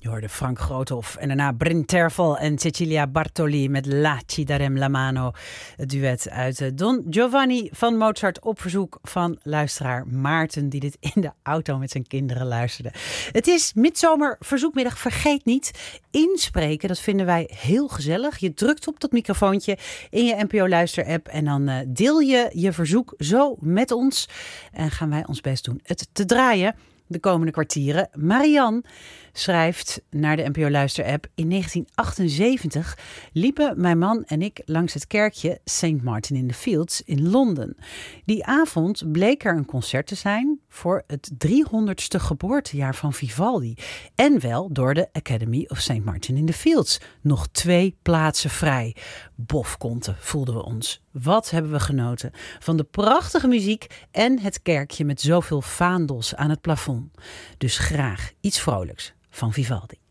Je hoorde Frank Groothoff en daarna Bryn Terfel en Cecilia Bartoli met La Ci darem la mano. Het duet uit Don Giovanni van Mozart op verzoek van luisteraar Maarten, die dit in de auto met zijn kinderen luisterde. Het is midzomer verzoekmiddag. Vergeet niet, inspreken, dat vinden wij heel gezellig. Je drukt op dat microfoontje in je NPO Luister app en dan deel je je verzoek zo met ons. En gaan wij ons best doen het te draaien de komende kwartieren. Marianne schrijft naar de NPO Luister app: in 1978 liepen mijn man en ik langs het kerkje St. Martin in the Fields in Londen. Die avond bleek er een concert te zijn voor het 300ste geboortejaar van Vivaldi. En wel door de Academy of St. Martin in the Fields. Nog 2 plaatsen vrij. Bofkonten voelden we ons. Wat hebben we genoten van de prachtige muziek en het kerkje met zoveel vaandels aan het plafond. Dus graag iets vrolijks van Vivaldi.